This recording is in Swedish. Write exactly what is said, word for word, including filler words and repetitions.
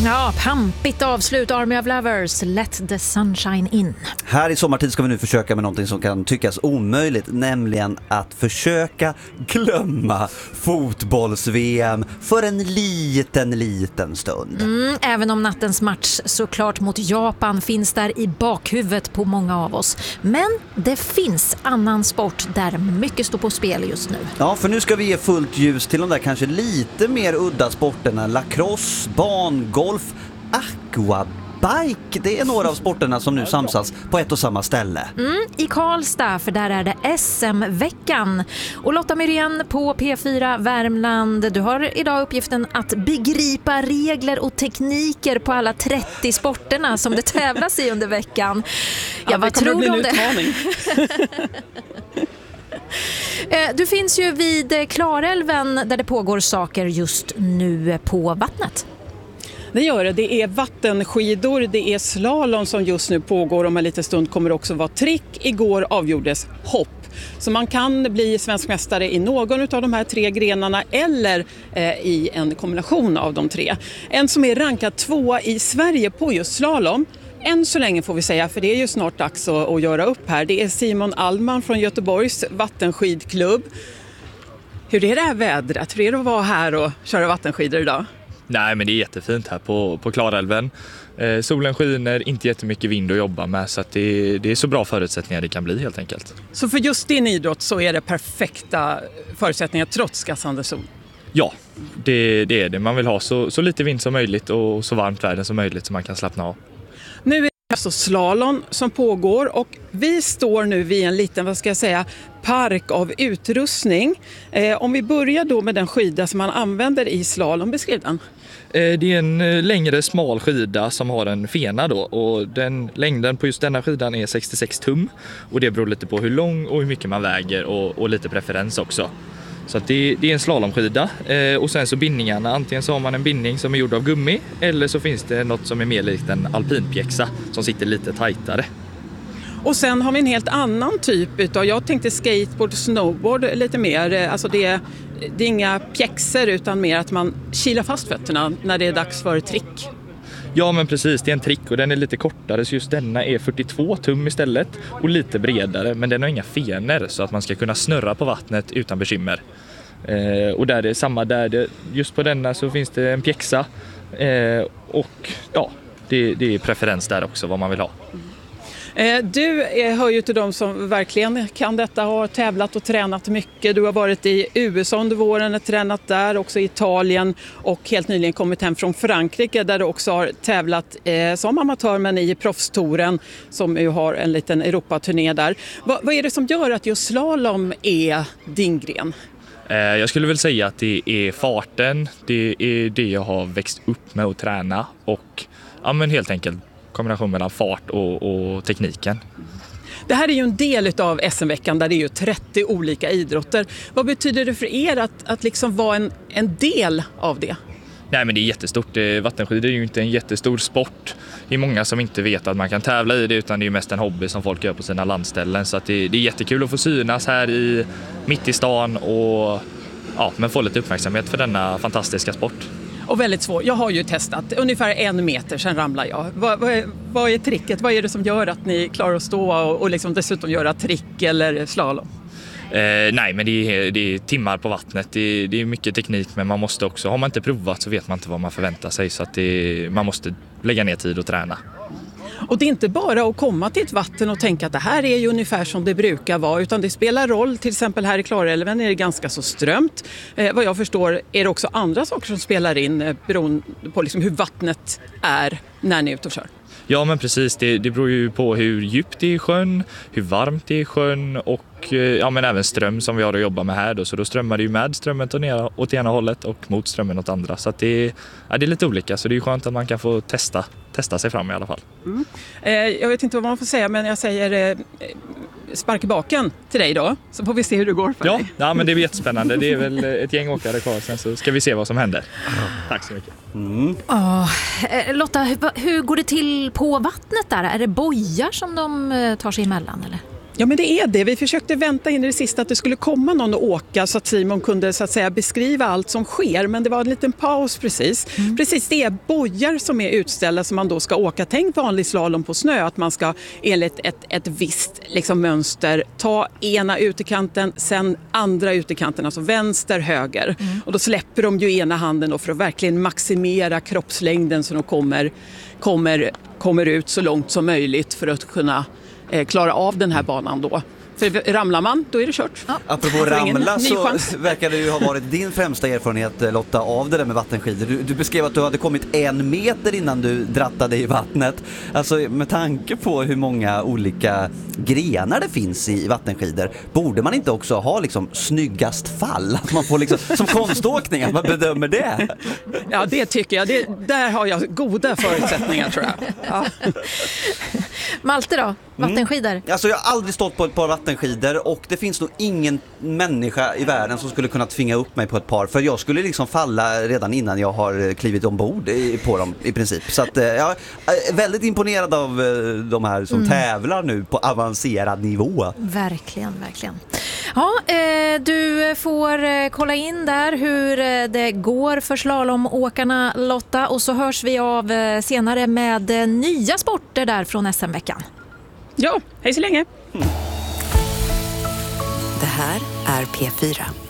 Ja, pampigt avslut, Army of Lovers, Let the Sunshine In. Här i sommartid ska vi nu försöka med någonting som kan tyckas omöjligt, nämligen att försöka glömma fotbolls-V M för en liten, liten stund. Mm, även om nattens match såklart mot Japan finns där i bakhuvudet på många av oss. Men det finns annan sport där mycket står på spel just nu. Ja, för nu ska vi ge fullt ljus till de där kanske lite mer udda sporterna. Lacrosse, bangolf, aquabike. Det är några av sporterna som nu samsas på ett och samma ställe. Mm, i Karlstad, för där är det S M-veckan. Och Lotta Myrén på P fyra Värmland, du har idag uppgiften att begripa regler och tekniker på alla trettio sporterna som det tävlas i under veckan. Ja, ja, vad tror du om det? Du finns ju vid Klarälven där det pågår saker just nu på vattnet. Det gör det. Det är vattenskidor, det är slalom som just nu pågår. Om en liten stund kommer det också vara trick. Igår avgjordes hopp. Så man kan bli svensk mästare i någon av de här tre grenarna eller eh, i en kombination av de tre. En som är rankad tvåa i Sverige på just slalom, än så länge får vi säga, för det är ju snart dags att, att göra upp här. Det är Simon Allman från Göteborgs vattenskidklubb. Hur är det här vädret? Hur är det att vara här och köra vattenskidor idag? Nej, men det är jättefint här på, på Klarälven. Eh, solen skiner, inte jättemycket vind att jobba med, så att det, det är så bra förutsättningar det kan bli helt enkelt. Så för just din idrott så är det perfekta förutsättningar trots gassande sol? Ja, det, det är det. Man vill ha så, så lite vind som möjligt och så varmt väder som möjligt så man kan slappna av. Nu är det alltså slalom som pågår och vi står nu vid en liten, vad ska jag säga, park av utrustning. Eh, om vi börjar då med den skida som man använder i slalom, beskriv den. Eh, det är en längre smal skida som har en fena då, och den längden på just denna skidan är sextiosex tum och det beror lite på hur lång och hur mycket man väger och, och lite preferens också. Så att det, det är en slalomskida eh, och sen så bindningarna, antingen så har man en bindning som är gjord av gummi eller så finns det något som är mer likt en alpinpjäxa som sitter lite tajtare. Och sen har vi en helt annan typ utav, jag tänkte skateboard, snowboard lite mer, alltså det är, det är inga pjäxor utan mer att man kilar fast fötterna när det är dags för trick. Ja, men precis, det är en trick och den är lite kortare så just denna är fyrtiotvå tum istället och lite bredare, men den har inga fener så att man ska kunna snurra på vattnet utan bekymmer. Eh, och där det är samma där, det, just på denna så finns det en pjäxa eh, och ja, det, det är preferens där också vad man vill ha. Du hör ju till de som verkligen kan detta, har tävlat och tränat mycket. Du har varit i U S A under våren och tränat där, också i Italien och helt nyligen kommit hem från Frankrike där du också har tävlat eh, som amatör men i proffstouren som ju har en liten Europaturné där. Va, vad är det som gör att just slalom är din gren? Eh, jag skulle väl säga att det är farten, det är det jag har växt upp med att träna och ja, men helt enkelt kombination mellan fart och, och tekniken. Det här är ju en del av S M-veckan där det är ju trettio olika idrotter. Vad betyder det för er att, att liksom vara en, en del av det? Nej, men det är jättestort. Vattenskidor är ju inte en jättestor sport. Det är många som inte vet att man kan tävla i det utan det är ju mest en hobby som folk gör på sina landställen. Så att det, det är jättekul att få synas här i, mitt i stan och ja, men få lite uppmärksamhet för denna fantastiska sport. Och väldigt svår. Jag har ju testat ungefär en meter, sen ramlar jag. Vad, vad, är, vad är tricket? Vad är det som gör att ni klarar att stå och, och liksom dessutom göra trick eller slalom? Eh, nej, men det är, det är timmar på vattnet. Det är, det är mycket teknik, men man måste också, har man inte provat så vet man inte vad man förväntar sig. Så att det, man måste lägga ner tid och träna. Och det är inte bara att komma till ett vatten och tänka att det här är ju ungefär som det brukar vara, utan det spelar roll. Till exempel här i Klarälven är det ganska så strömt. Eh, vad jag förstår är det också andra saker som spelar in eh, beroende på liksom hur vattnet är när ni är ute och kör. Ja, men precis. Det, det beror ju på hur djupt det är i sjön, hur varmt det är i sjön och ja, men även ström som vi har att jobba med här. Då. Så då strömmar det ju med strömmen åt ena hållet och mot strömmen åt andra. Så att det, ja, det är lite olika, så det är skönt att man kan få testa, testa sig fram i alla fall. Mm. Eh, jag vet inte vad man får säga, men jag säger eh, spark i baken till dig då, så får vi se hur det går för ja, dig. Ja, men det är jättespännande. Det är väl ett gäng åkare kvar, sen så ska vi se vad som händer. Tack så mycket. Mm. Oh, Lotta, hur, hur går det till på vattnet där? Är det bojar som de tar sig emellan eller? Ja, men det är det. Vi försökte vänta in i det sista att det skulle komma någon och åka så att Simon kunde så att säga beskriva allt som sker. Men det var en liten paus precis. Mm. Precis, det är bojar som är utställda som man då ska åka. Tänk vanlig slalom på snö, att man ska enligt ett, ett visst liksom, mönster ta ena utekanten, sen andra utekanten, alltså vänster, höger. Mm. Och då släpper de ju ena handen då för att verkligen maximera kroppslängden så de kommer, kommer, kommer ut så långt som möjligt för att kunna klara av den här banan då. För ramlar man, då är det kört. Ja. Apropå ramla så verkar det ju ha varit din främsta erfarenhet, Lotta, av det där med vattenskidor. Du, du beskrev att du hade kommit en meter innan du drattade i vattnet. Alltså med tanke på hur många olika grenar det finns i, i vattenskidor, borde man inte också ha liksom snyggast fall? Att man får liksom, som konståkning, att man bedömer det? Ja, det tycker jag. Det, där har jag goda förutsättningar, tror jag. Ja. Malte då? Vattenskidor? Mm. Alltså jag har aldrig stått på ett par vattenskidor och det finns nog ingen människa i världen som skulle kunna tvinga upp mig på ett par, för jag skulle liksom falla redan innan jag har klivit ombord på dem i princip. Så att jag är väldigt imponerad av de här som mm. tävlar nu på avancerad nivå. Verkligen, verkligen. Ja, eh, du får eh, kolla in där hur eh, det går för slalomåkarna, Lotta, och så hörs vi av eh, senare med eh, nya sporter där från S M-veckan. Ja, hej så länge. Det här är P fyra.